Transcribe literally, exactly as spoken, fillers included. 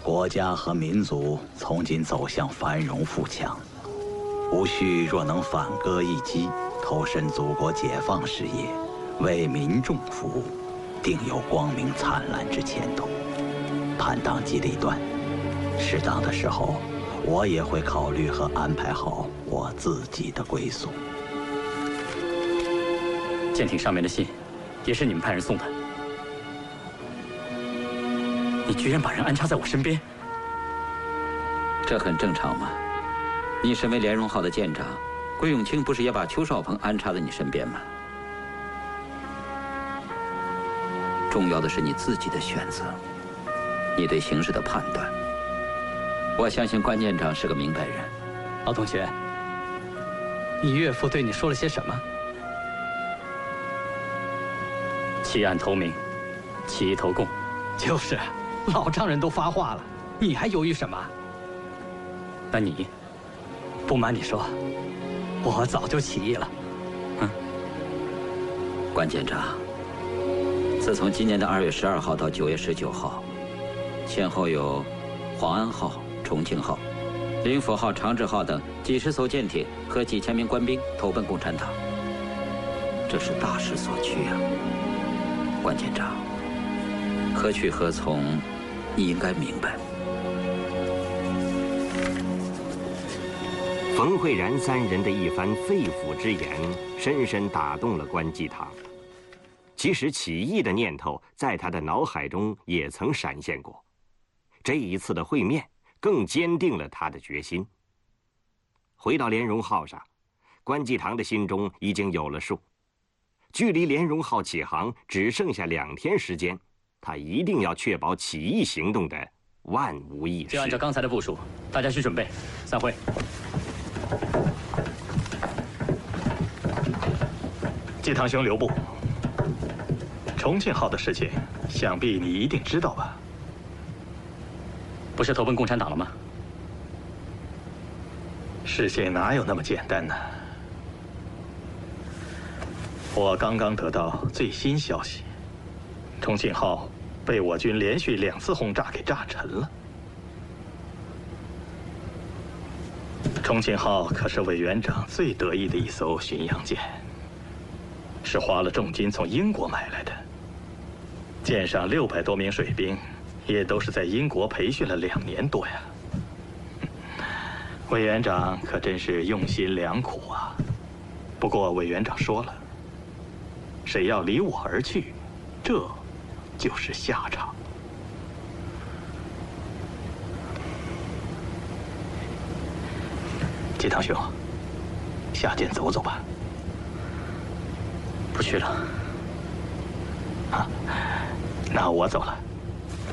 国家和民族从今走向繁荣富强。戊戌若能反戈一击，投身祖国解放事业，为民众服务，定有光明灿烂之前途。判当机立断，适当的时候，我也会考虑和安排好我自己的归宿。 舰艇上面的信，也是你们派人送的。你居然把人安插在我身边， 这很正常嘛。你身为连荣号的舰长，桂永清不是也把邱少鹏安插在你身边吗？重要的是你自己的选择，你对形势的判断。我相信关舰长是个明白人。 老同学，你岳父对你说了些什么？弃暗投明，弃一投共。就是，老丈人都发话了，你还犹豫什么？那你，不瞒你说，我早就起义了。嗯， 关舰长，自从今年的二月十二号到九月十九号，先后有黄安号、重庆号、灵府号、长治号等几十艘舰艇和几千名官兵投奔共产党，这是大势所趋啊！关舰长，何去何从，你应该明白。 冯慧然三人的一番肺腑之言，深深打动了关继堂。其实起义的念头在他的脑海中也曾闪现过，这一次的会面更坚定了他的决心。回到连荣号上，关继堂的心中已经有了数，距离连荣号起航只剩下两天时间，他一定要确保起义行动的万无一失。 就按照刚才的部署，大家去准备，散会。 季堂兄留步。重庆号的事情，想必你一定知道吧？ 不是投奔共产党了吗？ 事情哪有那么简单呢？我刚刚得到最新消息，重庆号被我军连续两次轰炸给炸沉了。重庆号可是委员长最得意的一艘巡洋舰，是花了重金从英国买来的。舰上六百多名水兵，也都是在英国培训了两年多呀。委员长可真是用心良苦啊！不过委员长说了，谁要离我而去，这就是下场。季堂兄，下舰走走吧。 不去了。 啊，那我走了。